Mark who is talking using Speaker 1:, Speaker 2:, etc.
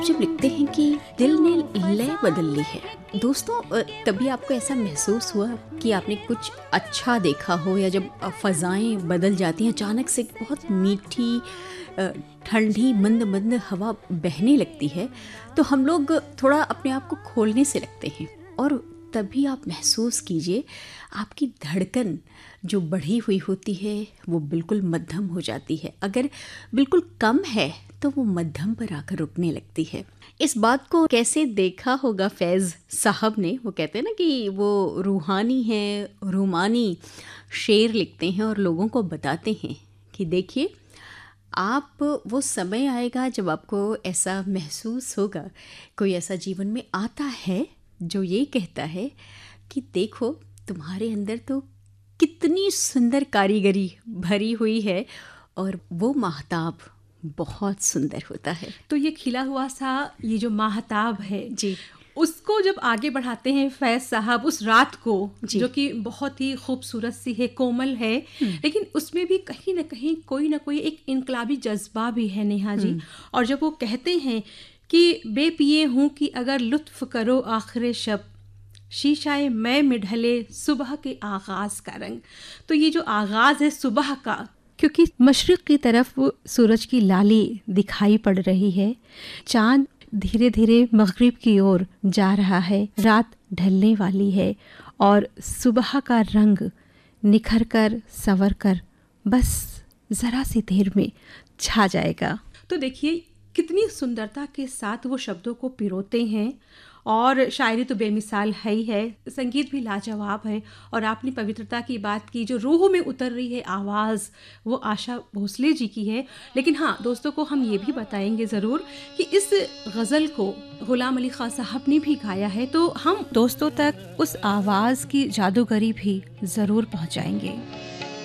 Speaker 1: जब लिखते हैं कि दिल ने लय बदल ली है, दोस्तों तभी आपको ऐसा महसूस हुआ कि आपने कुछ अच्छा देखा हो, या जब फ़ज़ाएं बदल जाती हैं, अचानक से बहुत मीठी ठंडी मंद मंद हवा बहने लगती है, तो हम लोग थोड़ा अपने आप को खोलने से लगते हैं। और तभी आप महसूस कीजिए आपकी धड़कन जो बढ़ी हुई होती है वो बिल्कुल मध्यम हो जाती है। अगर बिल्कुल कम है तो वो मध्यम पर आकर रुकने लगती है। इस बात को कैसे देखा होगा फैज़ साहब ने। वो कहते हैं ना कि वो रूहानी है, रूमानी शेर लिखते हैं और लोगों को बताते हैं कि देखिए, आप वो समय आएगा जब आपको ऐसा महसूस होगा, कोई ऐसा जीवन में आता है जो ये कहता है कि देखो तुम्हारे अंदर तो कितनी सुंदर कारीगरी भरी हुई है, और वो माहताब बहुत सुंदर होता है।
Speaker 2: तो ये खिला हुआ सा ये जो माहताब है
Speaker 1: जी,
Speaker 2: उसको जब आगे बढ़ाते हैं फैज़ साहब उस रात को, जो कि बहुत ही खूबसूरत सी है, कोमल है, लेकिन उसमें भी कहीं ना कोई एक इनकलाबी जज्बा भी है नेहा जी। और जब वो कहते हैं कि बेपिए हूँ कि अगर लुत्फ करो आखिर शब, शीशाए मैं में ढले सुबह के आगाज का रंग। तो ये जो आगाज है सुबह का, क्योंकि मशरिक की तरफ सूरज की लाली दिखाई पड़ रही है, चांद धीरे धीरे मगरिब की ओर जा रहा है, रात ढलने वाली है और सुबह का रंग निखर कर संवर कर बस जरा सी देर में छा जाएगा। तो देखिए कितनी सुंदरता के साथ वो शब्दों को पिरोते हैं, और शायरी तो बेमिसाल है ही है, संगीत भी लाजवाब है। और आपने पवित्रता की बात की, जो रूह में उतर रही है आवाज़, वो आशा भोसले जी की है। लेकिन हाँ दोस्तों को हम ये भी बताएंगे ज़रूर कि इस गज़ल को गुलाम अली खां साहब ने भी गाया है, तो हम दोस्तों तक उस आवाज़ की जादूगरी भी ज़रूर पहुँचाएंगे।